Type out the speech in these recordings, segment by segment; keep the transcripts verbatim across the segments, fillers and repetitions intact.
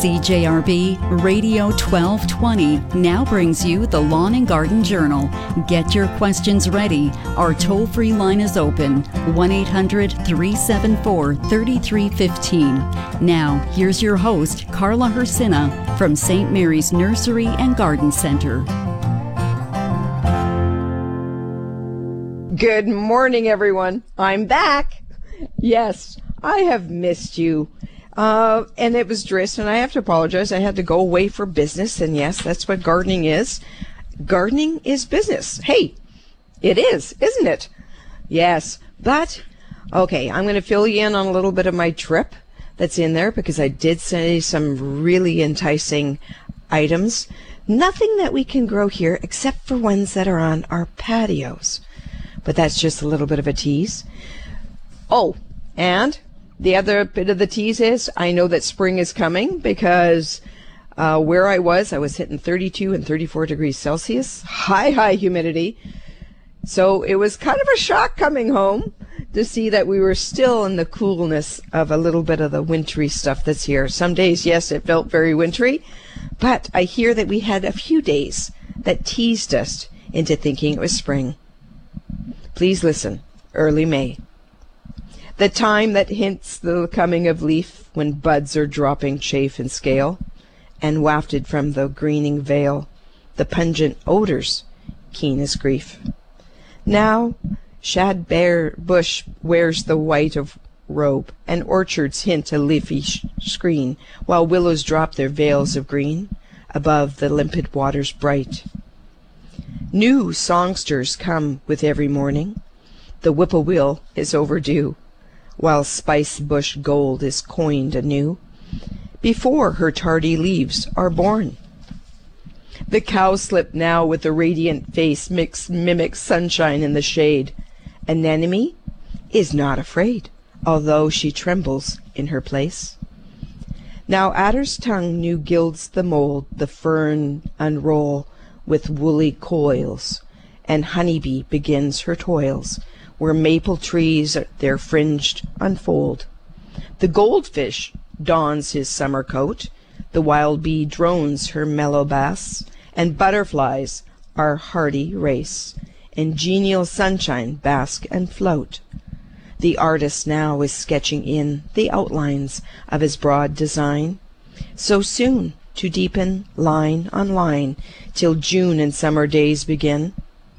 C J R B Radio twelve twenty now brings you the Lawn and Garden Journal. Get your questions ready. Our toll-free line is open, one eight hundred, three seven four, three three one five. Now, here's your host, Carla Hersina from Saint Mary's Nursery and Garden Center. Good morning, everyone. I'm back. Yes, I have missed you. Uh, and it was Driss, and I have to apologize. I had to go away for business, and yes, that's what gardening is. Gardening is business. Hey, it is, isn't it? Yes, but, okay, I'm going to fill you in on a little bit of my trip that's in there, because I did say some really enticing items. Nothing that we can grow here except for ones that are on our patios. But that's just a little bit of a tease. Oh, and the other bit of the tease is I know that spring is coming, because uh, where I was, I was hitting thirty-two and thirty-four degrees Celsius, high, high humidity. So it was kind of a shock coming home to see that we were still in the coolness of a little bit of the wintry stuff that's here. Some days, yes, it felt very wintry, but I hear that we had a few days that teased us into thinking it was spring. Please listen. Early May. The time that hints the coming of leaf, when buds are dropping chaff and scale, and wafted from the greening vale, the pungent odors, keen as grief. Now, shad bare bush wears the white of robe, and orchards hint a leafy sh- screen, while willows drop their veils of green above the limpid waters bright. New songsters come with every morning. The whippoorwill is overdue, while spice bush gold is coined anew, before her tardy leaves are born. The cowslip now with a radiant face mix, mimics sunshine in the shade. Anemone is not afraid, although she trembles in her place. Now adder's tongue new gilds the mold, the fern unroll with woolly coils, and honeybee begins her toils, where maple trees their fringed unfold. The goldfish dons his summer coat, the wild bee drones her mellow bass, and butterflies our hardy race in genial sunshine bask and float. The artist now is sketching in the outlines of his broad design, so soon to deepen line on line till June and summer days begin.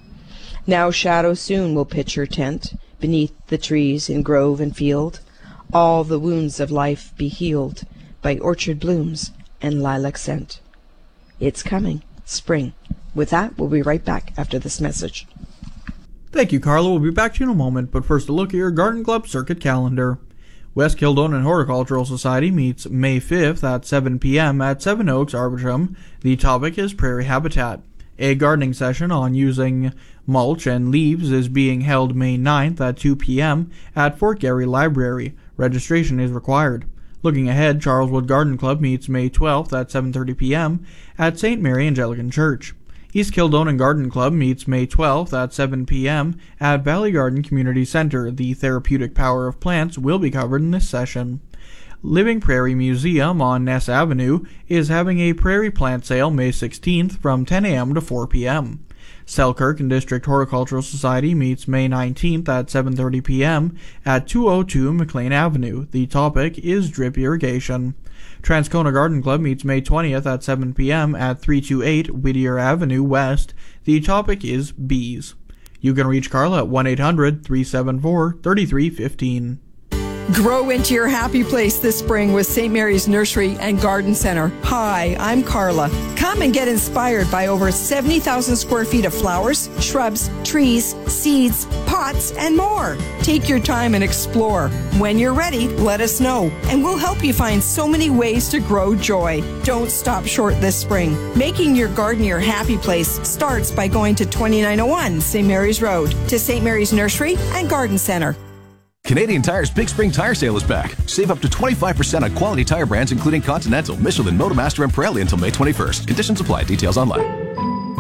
Now shadow soon will pitch her tent beneath the trees in grove and field, all the wounds of life be healed by orchard blooms and lilac scent. It's coming, spring. With that, we'll be right back after this message. Thank you, Carla. We'll be back to you in a moment, but first a look at your Garden Club circuit calendar. West Kildonan Horticultural Society meets May fifth at seven p.m. at Seven Oaks Arboretum. The topic is prairie habitat. A gardening session on using mulch and leaves is being held May ninth at two p.m. at Fort Garry Library. Registration is required. Looking ahead, Charleswood Garden Club meets May twelfth at seven thirty p.m. at Saint Mary Anglican Church. East Kildonan Garden Club meets May twelfth at seven p.m. at Valley Garden Community Center. The therapeutic power of plants will be covered in this session. Living Prairie Museum on Ness Avenue is having a prairie plant sale May sixteenth from ten a.m. to four p.m. Selkirk and District Horticultural Society meets May nineteenth at seven thirty p.m. at two oh two McLean Avenue. The topic is drip irrigation. Transcona Garden Club meets May twentieth at seven p.m. at three twenty-eight Whittier Avenue West. The topic is bees. You can reach Carla at one eight hundred, three seven four, three three one five. Grow into your happy place this spring with Saint Mary's Nursery and Garden Center. Hi, I'm Carla. Come and get inspired by over seventy thousand square feet of flowers, shrubs, trees, seeds, pots, and more. Take your time and explore. When you're ready, let us know, and we'll help you find so many ways to grow joy. Don't stop short this spring. Making your garden your happy place starts by going to twenty-nine oh one Saint Mary's Road to Saint Mary's Nursery and Garden Center. Canadian Tire's Big Spring Tire Sale is back. Save up to twenty-five percent on quality tire brands including Continental, Michelin, Motomaster, and Pirelli until May twenty-first. Conditions apply. Details online.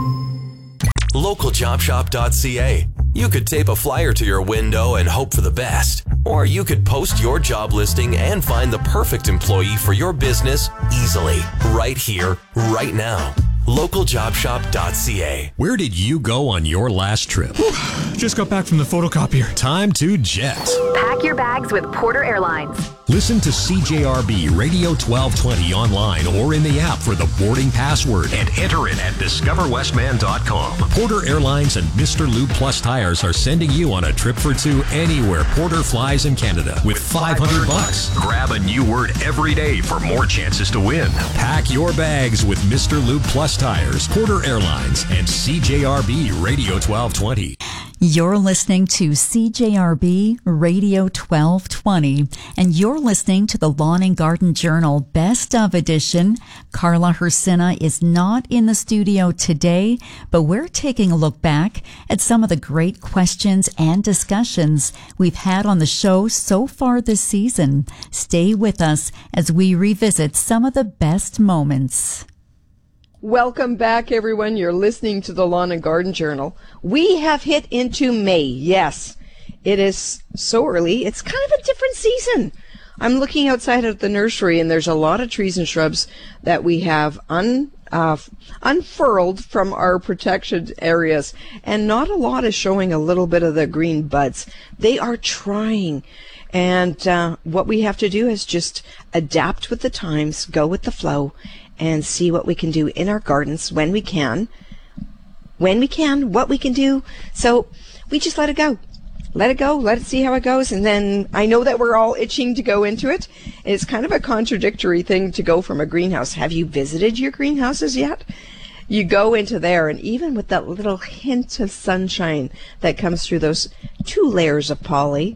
local job shop dot c a. You could tape a flyer to your window and hope for the best. Or you could post your job listing and find the perfect employee for your business easily, right here, right now. local job shop dot c a. Where did you go on your last trip? Just got back from the photocopier. Time to jet. Pack your bags with Porter Airlines. Listen to C J R B Radio twelve twenty online or in the app for the boarding password and enter it at discover westman dot com. Porter Airlines and Mister Lube Plus Tires are sending you on a trip for two anywhere Porter flies in Canada with five hundred bucks. Grab a new word every day for more chances to win. Pack your bags with Mister Lube Plus Tires, Porter Airlines, and C J R B Radio twelve twenty. You're listening to C J R B Radio twelve twenty, and you're listening to the Lawn and Garden Journal Best of Edition. Carla Hersina is not in the studio today, but we're taking a look back at some of the great questions and discussions we've had on the show so far this season. Stay with us as we revisit some of the best moments. Welcome back, everyone. You're listening to the Lawn and Garden Journal. We have hit into May. Yes, it is so early. It's kind of a different season. I'm looking outside at the nursery, and there's a lot of trees and shrubs that we have un, uh, unfurled from our protection areas, and not a lot is showing a little bit of the green buds. They are trying. And uh, what we have to do is just adapt with the times, go with the flow, and see what we can do in our gardens when we can, when we can, what we can do. So we just let it go. Let it go. Let it see how it goes. And then I know that we're all itching to go into it. It's kind of a contradictory thing to go from a greenhouse. Have you visited your greenhouses yet? You go into there, and even with that little hint of sunshine that comes through those two layers of poly,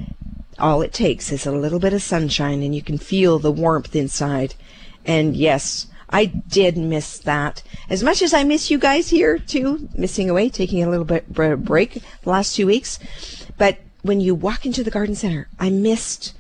all it takes is a little bit of sunshine, and you can feel the warmth inside. And yes, I did miss that. As much as I miss you guys here, too, missing away, taking a little bit break the last two weeks. But when you walk into the garden center, I missed,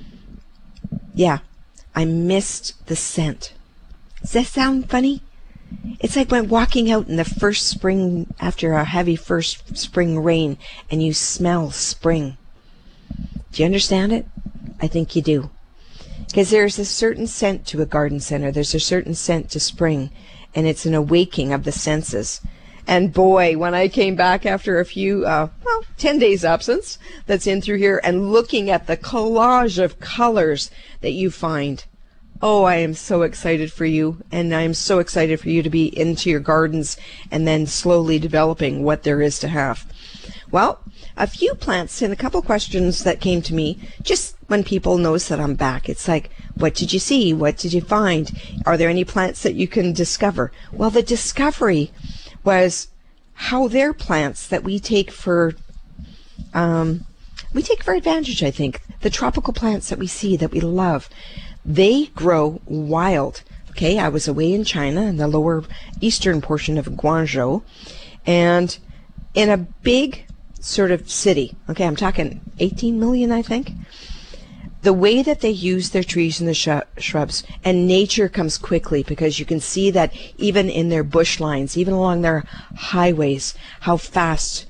yeah, I missed the scent. Does that sound funny? It's like when walking out in the first spring, after a heavy first spring rain, and you smell spring. Do you understand it? I think you do. Because there's a certain scent to a garden center. There's a certain scent to spring, and it's an awakening of the senses. And boy, when I came back after a few, uh, well, ten days absence that's in through here, and looking at the collage of colors that you find, oh, I am so excited for you, and I am so excited for you to be into your gardens and then slowly developing what there is to have. Well, a few plants and a couple questions that came to me just when people notice that I'm back. It's like, what did you see? What did you find? Are there any plants that you can discover? Well, the discovery was how they're plants that we take for, um, we take for advantage, I think. The tropical plants that we see, that we love, they grow wild. Okay, I was away in China in the lower eastern portion of Guangzhou, and in a big sort of city, okay, I'm talking eighteen million, I think. The way that they use their trees and the sh- shrubs, and nature comes quickly, because you can see that even in their bush lines, even along their highways, how fast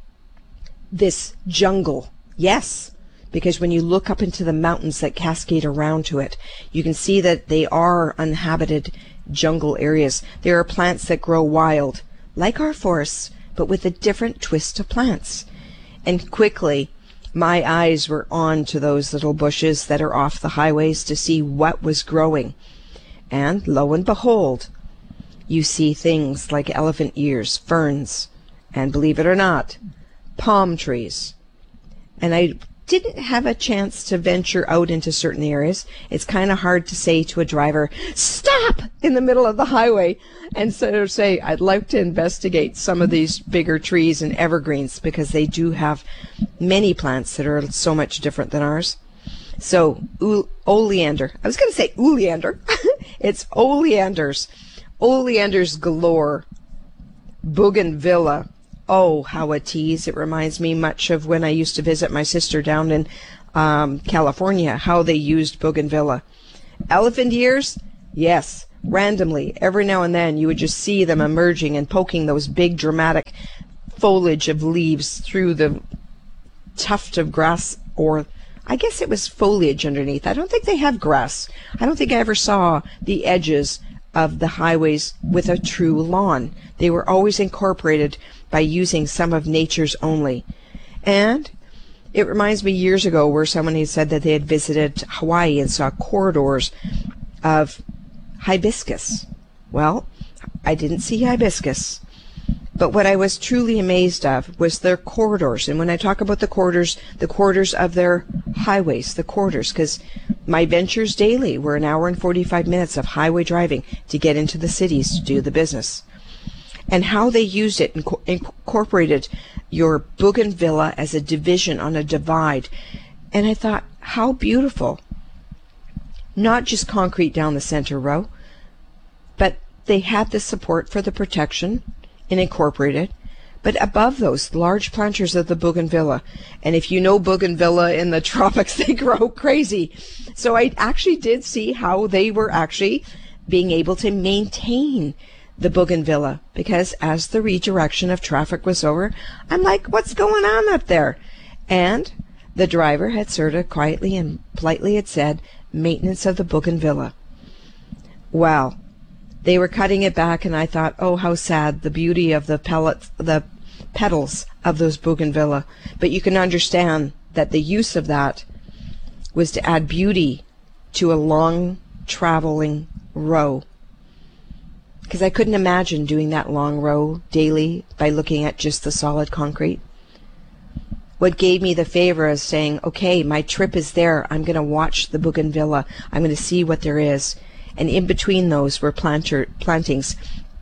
this jungle, yes, because when you look up into the mountains that cascade around to it, you can see that they are uninhabited jungle areas. There are plants that grow wild, like our forests, but with a different twist to plants. And quickly, my eyes were on to those little bushes that are off the highways to see what was growing. And lo and behold, you see things like elephant ears, ferns, and believe it or not, palm trees. And I didn't have a chance to venture out into certain areas. It's kind of hard to say to a driver, stop in the middle of the highway, and sort of say, I'd like to investigate some of these bigger trees and evergreens, because they do have many plants that are so much different than ours. So, o- oleander. I was going to say oleander. It's oleanders. Oleanders galore. Bougainvillea. Oh, how a tease. It reminds me much of when I used to visit my sister down in um, California, how they used bougainvillea. Elephant ears? Yes. Randomly, every now and then, you would just see them emerging and poking those big dramatic foliage of leaves through the tuft of grass or I guess it was foliage underneath. I don't think they have grass. I don't think I ever saw the edges of the highways with a true lawn. They were always incorporated by using some of nature's only. And it reminds me years ago where someone had said that they had visited Hawaii and saw corridors of hibiscus. Well, I didn't see hibiscus. But what I was truly amazed of was their corridors. And when I talk about the corridors, the corridors of their highways, the corridors, because my ventures daily were an hour and forty-five minutes of highway driving to get into the cities to do the business. And how they used it, inc- incorporated your bougainvillea as a division on a divide. And I thought, how beautiful. Not just concrete down the center row, but they had the support for the protection and incorporated, but above those large planters of the bougainvillea. And if you know bougainvillea in the tropics, they grow crazy. So I actually did see how they were actually being able to maintain the bougainvillea, because as the redirection of traffic was over, I'm like, what's going on up there? And the driver had sort of quietly and politely had said, maintenance of the bougainvillea. Wow. They were cutting it back, and I thought, oh, how sad, the beauty of the pellets, the petals of those bougainvillea. But you can understand that the use of that was to add beauty to a long traveling row. Because I couldn't imagine doing that long row daily by looking at just the solid concrete. What gave me the favor is saying, okay, my trip is there. I'm going to watch the bougainvillea. I'm going to see what there is. And in between those were planter, plantings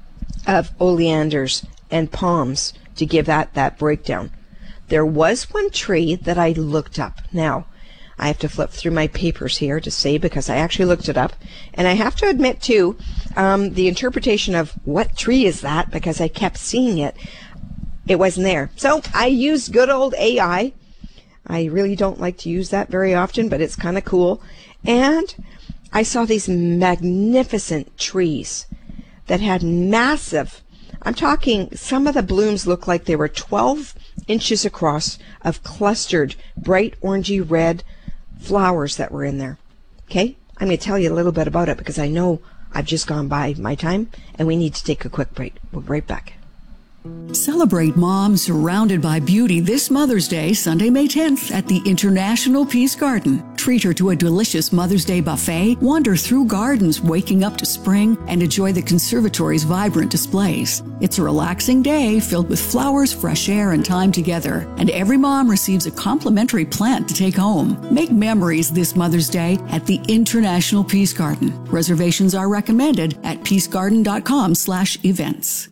of oleanders and palms to give that, that breakdown. There was one tree that I looked up. Now, I have to flip through my papers here to say, because I actually looked it up. And I have to admit, too, um, the interpretation of what tree is that, because I kept seeing it, it wasn't there. So I used good old A I. I really don't like to use that very often, but it's kind of cool. And I saw these magnificent trees that had massive, I'm talking, some of the blooms looked like they were twelve inches across, of clustered bright orangey red flowers that were in there. Okay? I'm going to tell you a little bit about it because I know I've just gone by my time and we need to take a quick break. We'll be right back. Celebrate mom surrounded by beauty this Mother's Day, Sunday, May tenth at the International Peace Garden. Treat her to a delicious Mother's Day buffet, wander through gardens waking up to spring, and enjoy the conservatory's vibrant displays. It's a relaxing day filled with flowers, fresh air, and time together. And every mom receives a complimentary plant to take home. Make memories this Mother's Day at the International Peace Garden. Reservations are recommended at peacegarden.com slash events.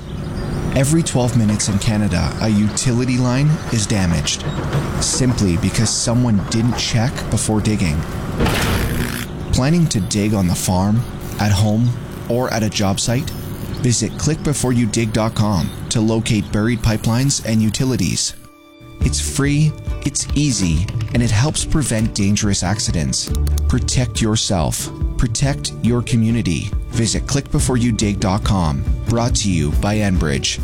Every twelve minutes in Canada, a utility line is damaged, simply because someone didn't check before digging. Planning to dig on the farm, at home, or at a job site? Visit click before you dig dot com to locate buried pipelines and utilities. It's free, it's easy, and it helps prevent dangerous accidents. Protect yourself. Protect your community. Visit click before you dig dot com. Brought to you by Enbridge.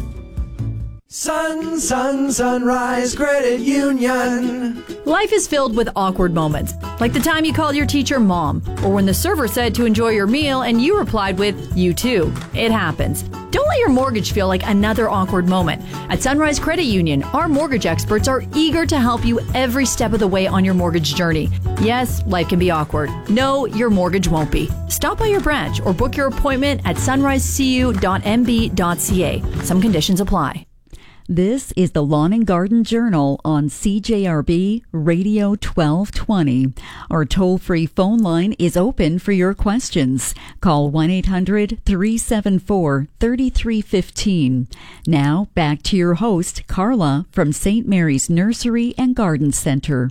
Sun, sun, sunrise, credit union. Life is filled with awkward moments, like the time you called your teacher mom, or when the server said to enjoy your meal and you replied with, you too. It happens. Don't let your mortgage feel like another awkward moment. At Sunrise Credit Union, our mortgage experts are eager to help you every step of the way on your mortgage journey. Yes, life can be awkward. No, your mortgage won't be. Stop by your branch or book your appointment at sunrise c u dot m b dot c a. Some conditions apply. This is the Lawn and Garden Journal on C J R B Radio twelve twenty. Our toll-free phone line is open for your questions. Call one eight hundred three seven four three three one five. Now, back to your host, Carla, from Saint Mary's Nursery and Garden Center.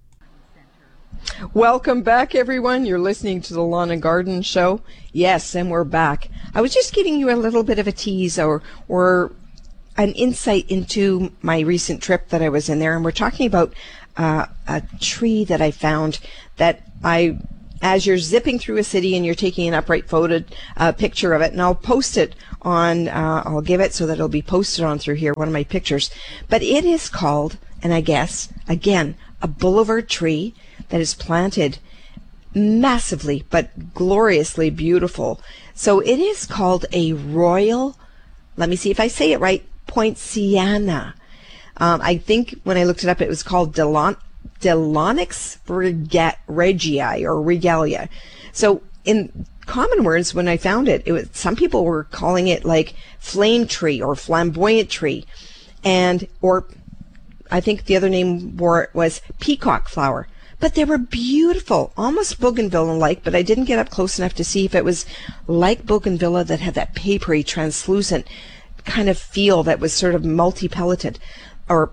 Welcome back, everyone. You're listening to the Lawn and Garden Show. Yes, and we're back. I was just giving you a little bit of a tease or or an insight into my recent trip that I was in there, and we're talking about uh, a tree that I found that I, as you're zipping through a city and you're taking an upright photo uh, picture of it, and I'll post it on, uh, I'll give it so that it'll be posted on through here, one of my pictures, but it is called, and I guess, again, a boulevard tree that is planted massively but gloriously beautiful. So it is called a Royal, let me see if I say it right, Poinciana. Um, I think when I looked it up, it was called Delon, Delonix Rega, Regii or Regalia. So in common words, when I found it, it was, some people were calling it like flame tree or flamboyant tree, and or I think the other name for it was peacock flower. But they were beautiful, almost bougainvillea-like, but I didn't get up close enough to see if it was like bougainvillea that had that papery, translucent kind of feel that was sort of multi-pelleted. Or,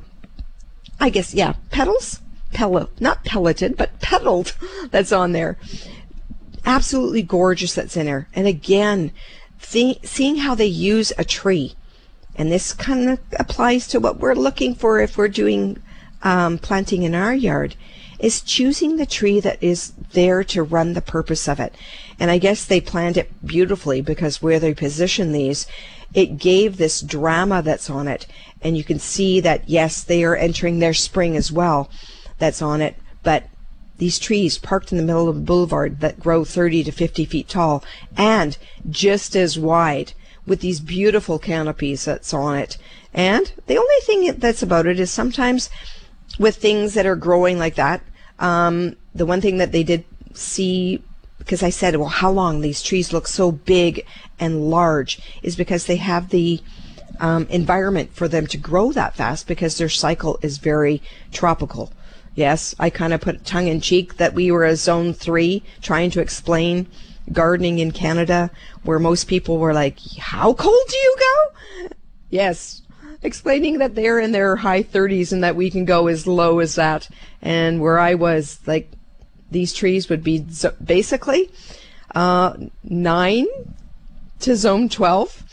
I guess, yeah, petals? Pellet, not pelleted, but petaled that's on there. Absolutely gorgeous that's in there. And again, see, seeing how they use a tree, and this kind of applies to what we're looking for if we're doing um, planting in our yard, is choosing the tree that is there to run the purpose of it. And I guess they planned it beautifully because where they position these, it gave this drama that's on it. And you can see that, yes, they are entering their spring as well that's on it. But these trees parked in the middle of the boulevard that grow thirty to fifty feet tall and just as wide with these beautiful canopies that's on it. And the only thing that's about it is sometimes with things that are growing like that, um, the one thing that they did see, because I said, well, how long these trees look so big and large, is because they have the um, environment for them to grow that fast because their cycle is very tropical. Yes, I kind of put tongue in cheek that we were a zone three trying to explain gardening in Canada, where most people were like, how cold do you go? Yes, explaining that they're in their high thirties and that we can go as low as that. And where I was, like, these trees would be zo- basically uh, nine to zone twelve.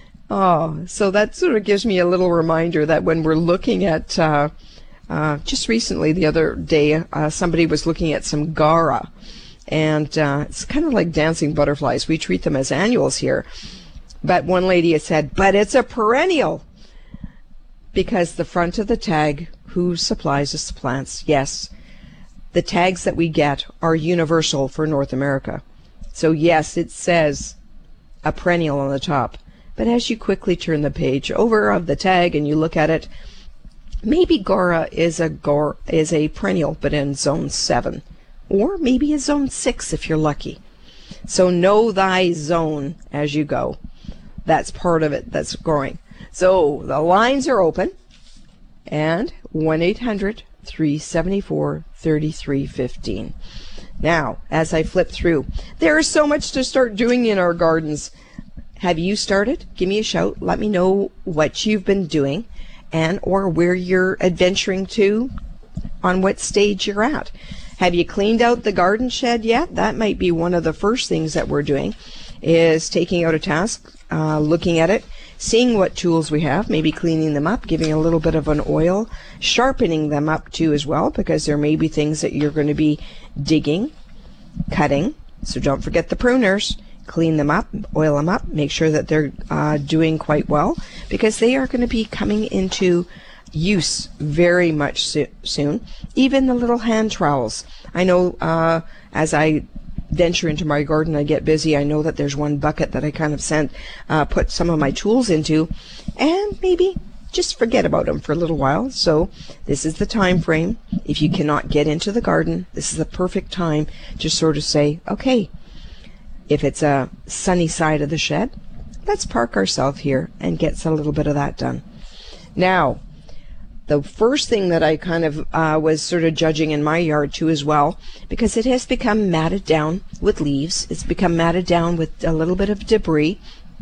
Oh, so that sort of gives me a little reminder that when we're looking at, uh, uh, just recently the other day, uh, somebody was looking at some Gaura. And uh, it's kind of like dancing butterflies. We treat them as annuals here. But one lady had said, but it's a perennial. Because the front of the tag, who supplies us the plants? Yes, the tags that we get are universal for North America. So yes, it says a perennial on the top. But as you quickly turn the page over of the tag and you look at it, maybe Gaura is a Gaura, is a perennial, but in zone seven. Or maybe a zone six if you're lucky. So know thy zone as you go. That's part of it that's growing. So the lines are open, and one eight hundred, three seven four, three three one five. Now, as I flip through, there is so much to start doing in our gardens. Have you started? Give me a shout. Let me know what you've been doing and or where you're adventuring to, on what stage you're at. Have you cleaned out the garden shed yet? That might be one of the first things that we're doing, is taking out a task, uh, looking at it, seeing what tools we have, maybe cleaning them up, giving a little bit of an oil, sharpening them up too as well, because there may be things that you're going to be digging, cutting. So don't forget the pruners. Clean them up, oil them up, make sure that they're uh, doing quite well, because they are going to be coming into use very much so- soon. Even the little hand trowels. I know uh, as I venture into my garden, I get busy. I know that there's one bucket that I kind of sent, uh, put some of my tools into, and maybe just forget about them for a little while. So this is the time frame. If you cannot get into the garden, this is the perfect time to sort of say, okay, if it's a sunny side of the shed, let's park ourselves here and get a little bit of that done. Now, the first thing that I kind of uh, was sort of judging in my yard too as well, because it has become matted down with leaves. It's become matted down with a little bit of debris.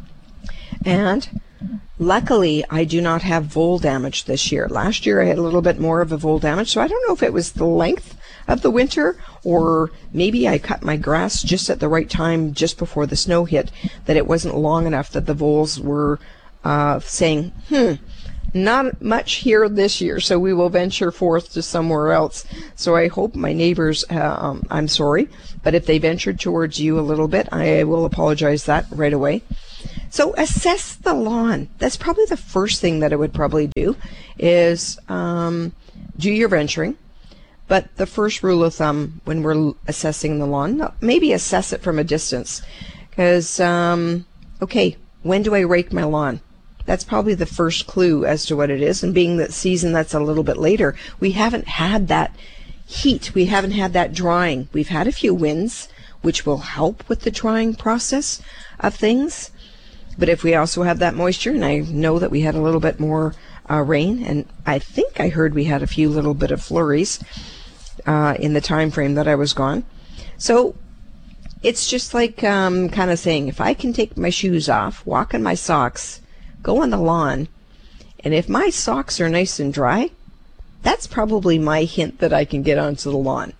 And luckily, I do not have vole damage this year. Last year, I had a little bit more of a vole damage, so I don't know if it was the length of the winter, or maybe I cut my grass just at the right time, just before the snow hit, that it wasn't long enough that the voles were uh, saying, hmm, not much here this year, so we will venture forth to somewhere else. So I hope my neighbors, uh, um, I'm sorry, but if they ventured towards you a little bit, I will apologize that right away. So assess the lawn. That's probably the first thing that I would probably do, is um, do your venturing. But the first rule of thumb when we're assessing the lawn, maybe assess it from a distance. Because, um, okay, when do I rake my lawn? That's probably the first clue as to what it is. And being that season that's a little bit later, we haven't had that heat. We haven't had that drying. We've had a few winds, which will help with the drying process of things. But if we also have that moisture, and I know that we had a little bit more uh, rain, and I think I heard we had a few little bit of flurries uh, in the time frame that I was gone. So it's just like um, kind of saying, if I can take my shoes off, walk in my socks, go on the lawn, and if my socks are nice and dry, that's probably my hint that I can get onto the lawn.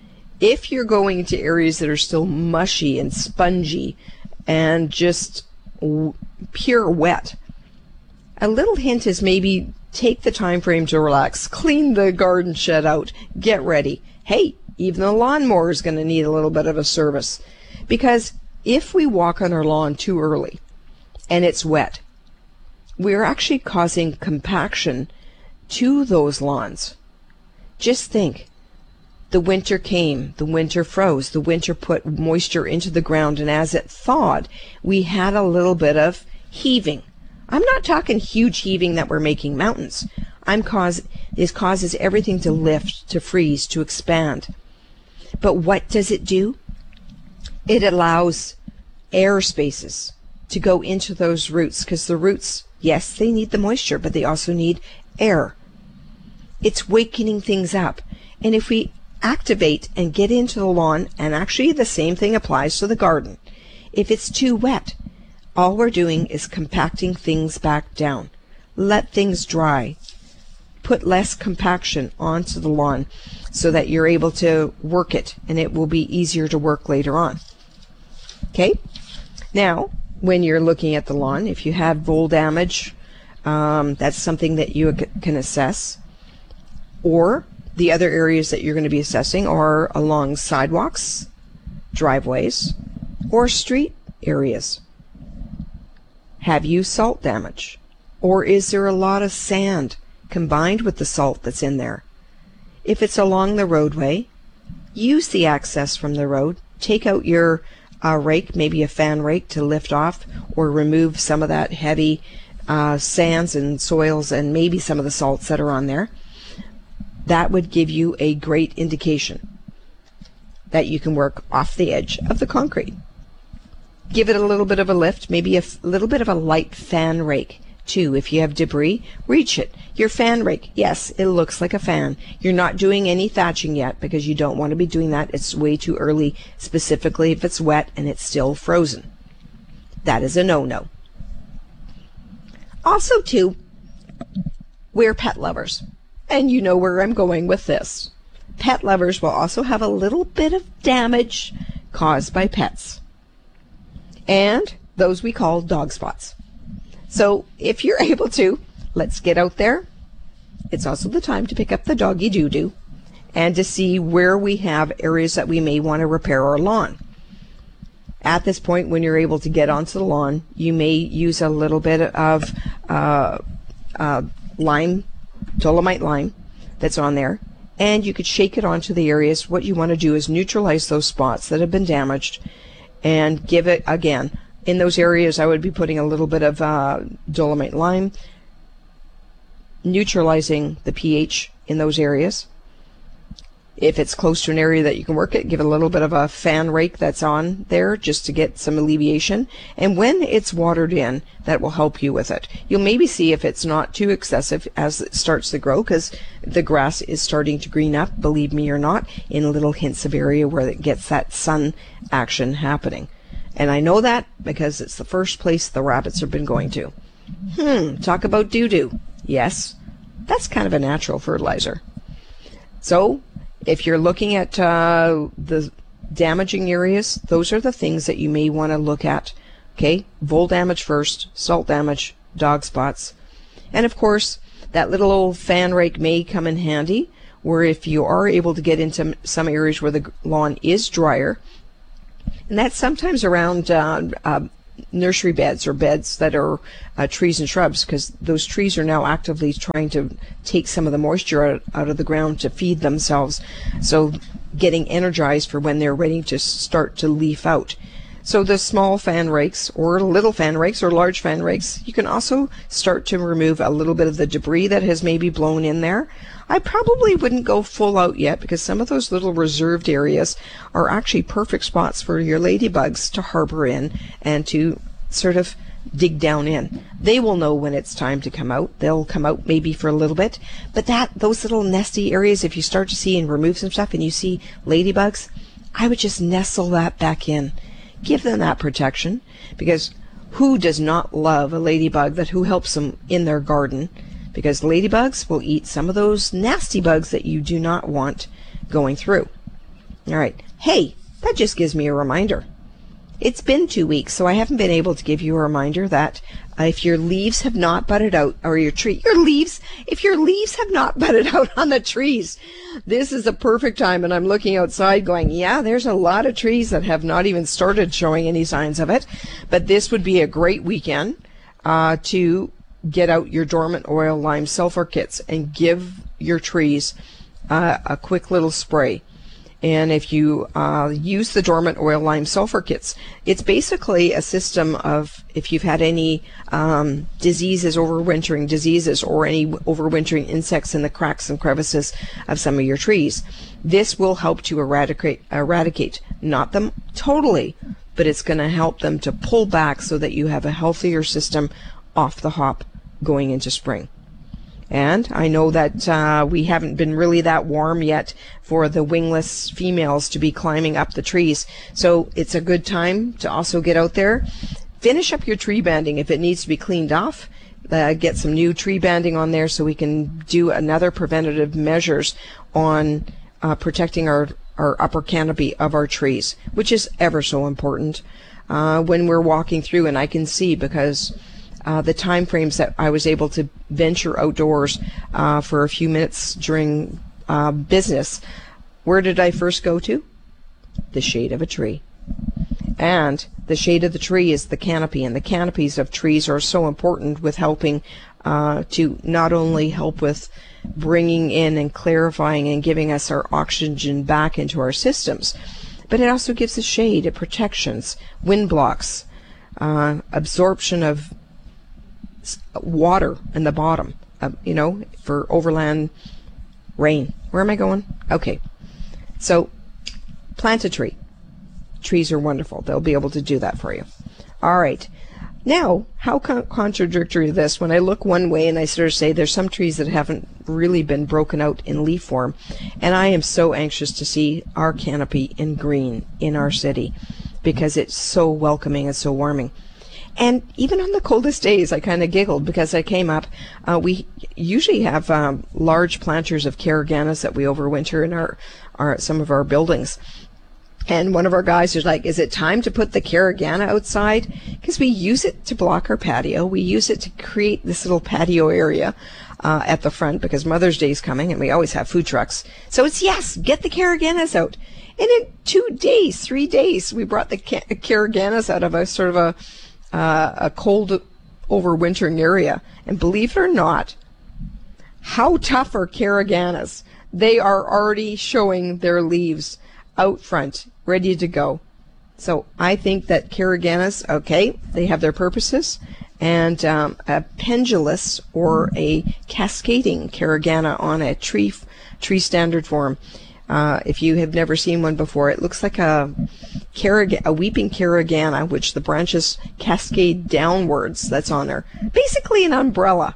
If you're going into areas that are still mushy and spongy and just w- pure wet, a little hint is maybe take the time frame to relax, clean the garden shed out, get ready. Hey, even the lawnmower is going to need a little bit of a service, because if we walk on our lawn too early and it's wet, we're actually causing compaction to those lawns. Just think, the winter came, the winter froze, the winter put moisture into the ground, and as it thawed, we had a little bit of heaving. I'm not talking huge heaving that we're making mountains. I'm cause this causes everything to lift, to freeze, to expand. But what does it do? It allows air spaces to go into those roots, because the roots, yes, they need the moisture, but they also need air. It's wakening things up. And if we activate and get into the lawn, and actually the same thing applies to the garden, if it's too wet, all we're doing is compacting things back down. Let things dry. Put less compaction onto the lawn so that you're able to work it, and it will be easier to work later on. Okay? Now, when you're looking at the lawn, if you have vole damage, um, that's something that you can assess. Or the other areas that you're going to be assessing are along sidewalks, driveways, or street areas. Have you salt damage? Or is there a lot of sand combined with the salt that's in there? If it's along the roadway, use the access from the road. Take out your uh, rake, maybe a fan rake, to lift off or remove some of that heavy uh, sands and soils and maybe some of the salts that are on there. That would give you a great indication that you can work off the edge of the concrete. Give it a little bit of a lift, maybe a f- little bit of a light fan rake too. If you have debris, reach it. Your fan rake, yes, it looks like a fan. You're not doing any thatching yet because you don't want to be doing that. It's way too early, specifically if it's wet and it's still frozen. That is a no-no. Also too, we're pet lovers. And you know where I'm going with this. Pet lovers will also have a little bit of damage caused by pets. And those we call dog spots. So if you're able to, let's get out there. It's also the time to pick up the doggy doo-doo and to see where we have areas that we may want to repair our lawn. At this point, when you're able to get onto the lawn, you may use a little bit of uh, uh, lime, dolomite lime that's on there, and you could shake it onto the areas. What you want to do is neutralize those spots that have been damaged and give it, again, in those areas I would be putting a little bit of uh, dolomite lime, neutralizing the pH in those areas. If it's close to an area that you can work it, give it a little bit of a fan rake that's on there just to get some alleviation. And when it's watered in, that will help you with it. You'll maybe see if it's not too excessive as it starts to grow, because the grass is starting to green up, believe me or not, in little hints of area where it gets that sun action happening. And I know that because it's the first place the rabbits have been going to. Hmm, talk about doo-doo. Yes, that's kind of a natural fertilizer. So, if you're looking at uh, the damaging areas, those are the things that you may want to look at. Okay, vole damage first, salt damage, dog spots. And of course, that little old fan rake may come in handy, where if you are able to get into some areas where the lawn is drier, and that's sometimes around uh, uh, nursery beds or beds that are uh, trees and shrubs, because those trees are now actively trying to take some of the moisture out, out of the ground to feed themselves. So getting energized for when they're ready to start to leaf out. So the small fan rakes or little fan rakes or large fan rakes, you can also start to remove a little bit of the debris that has maybe blown in there. I probably wouldn't go full out yet, because some of those little reserved areas are actually perfect spots for your ladybugs to harbor in and to sort of dig down in. They will know when it's time to come out. They'll come out maybe for a little bit, but that those little nesty areas, if you start to see and remove some stuff and you see ladybugs, I would just nestle that back in. Give them that protection, because who does not love a ladybug that who helps them in their garden? Because ladybugs will eat some of those nasty bugs that you do not want going through. All right. Hey, that just gives me a reminder. It's been two weeks, so I haven't been able to give you a reminder that uh, if your leaves have not budded out, or your tree, your leaves, if your leaves have not budded out on the trees, this is a perfect time. And I'm looking outside going, yeah, there's a lot of trees that have not even started showing any signs of it. But this would be a great weekend uh, to get out your dormant oil lime sulfur kits and give your trees uh, a quick little spray. And if you uh, use the dormant oil lime sulfur kits, it's basically a system of, if you've had any um, diseases, overwintering diseases, or any overwintering insects in the cracks and crevices of some of your trees, this will help to eradicate, eradicate, not them totally, but it's going to help them to pull back so that you have a healthier system off the hop going into spring. And I know that uh, we haven't been really that warm yet for the wingless females to be climbing up the trees. So it's a good time to also get out there. Finish up your tree banding if it needs to be cleaned off. Uh, get some new tree banding on there so we can do another preventative measures on uh, protecting our, our upper canopy of our trees, which is ever so important uh, when we're walking through. And I can see, because Uh, the time frames that I was able to venture outdoors uh, for a few minutes during uh, business. Where did I first go to? The shade of a tree. And the shade of the tree is the canopy, and the canopies of trees are so important with helping uh, to not only help with bringing in and clarifying and giving us our oxygen back into our systems, but it also gives us shade, it protections, wind blocks, uh, absorption of water in the bottom, uh, you know, for overland rain. Where am I going? Okay. So plant a tree. Trees are wonderful. They'll be able to do that for you. All right. Now, how con- contradictory is this? When I look one way and I sort of say there's some trees that haven't really been broken out in leaf form, and I am so anxious to see our canopy in green in our city because it's so welcoming and so warming. And even on the coldest days, I kind of giggled because I came up. Uh, we usually have um, large planters of Caraganas that we overwinter in our, our some of our buildings. And one of our guys was like, is it time to put the Caragana outside? Because we use it to block our patio. We use it to create this little patio area uh, at the front because Mother's Day is coming and we always have food trucks. So it's, yes, get the Caraganas out. And in two days, three days, we brought the Caraganas out of a sort of a Uh, a cold overwintering area. And believe it or not, how tough are Caraganas? They are already showing their leaves out front, ready to go. So I think that Caraganas, okay, they have their purposes. And um, a pendulous or a cascading Caragana on a tree, tree standard form. Uh, if you have never seen one before, it looks like a Carag- a weeping Caragana, which the branches cascade downwards. That's on there. Basically an umbrella.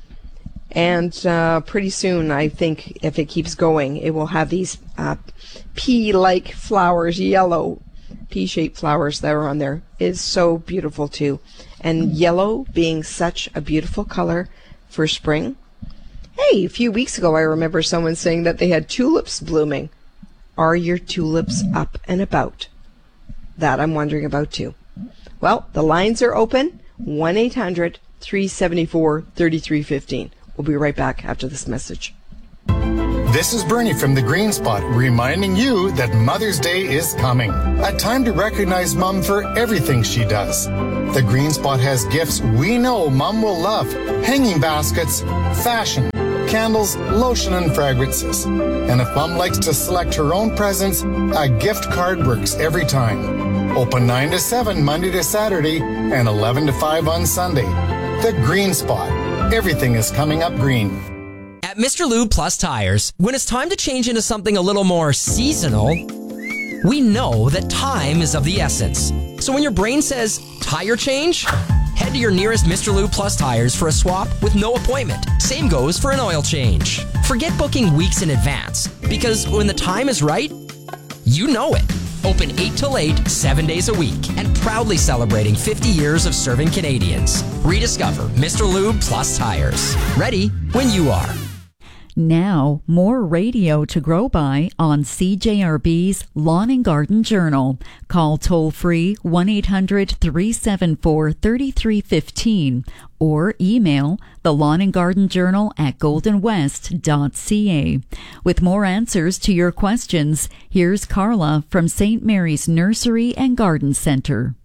And uh, pretty soon, I think, if it keeps going, it will have these uh, pea-like flowers, yellow pea-shaped flowers that are on there. It is so beautiful, too. And yellow being such a beautiful color for spring. Hey, a few weeks ago, I remember someone saying that they had tulips blooming. Are your tulips up and about? That I'm wondering about, too. Well, the lines are open. one eight hundred, three seven four, three three one five. We'll be right back after this message. This is Bernie from the Green Spot, reminding you that Mother's Day is coming. A time to recognize Mom for everything she does. The Green Spot has gifts we know Mom will love. Hanging baskets, fashion, candles, lotion, and fragrances. And if Mom likes to select her own presents, a gift card works every time. Open nine to seven Monday to Saturday and eleven to five on Sunday. The Green Spot. Everything is coming up green. At Mister Lube Plus Tires, when it's time to change into something a little more seasonal, we know that time is of the essence. So when your brain says, tire change, head to your nearest Mister Lube Plus Tires for a swap with no appointment. Same goes for an oil change. Forget booking weeks in advance, because when the time is right, you know it. Open eight till eight, seven days a week, and proudly celebrating fifty years of serving Canadians. Rediscover Mister Lube Plus Tires. Ready when you are. Now, more radio to grow by on C J R B's Lawn and Garden Journal. Call toll-free one eight hundred three seven four three three one five or email the Lawn and Garden Journal at golden west dot c a. With more answers to your questions, here's Carla from Saint Mary's Nursery and Garden Center.